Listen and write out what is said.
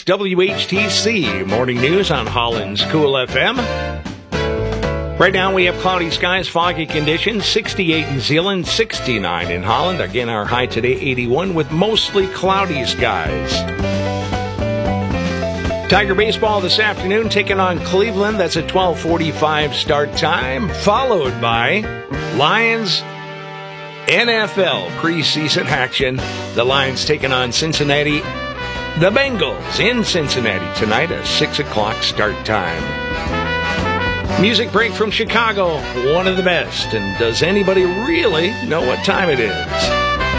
WHTC Morning News on Holland's Cool FM. Right now we have cloudy skies, foggy conditions, 68 in Zeeland, 69 in Holland. Again, our high today, 81, with mostly cloudy skies. Tiger baseball this afternoon taking on Cleveland. That's a 12:45 start time, followed by Lions NFL preseason action. The Lions taking on Cincinnati. The Bengals in Cincinnati tonight, a 6 o'clock start time. Music break from Chicago, one of the best. And does anybody really know what time it is?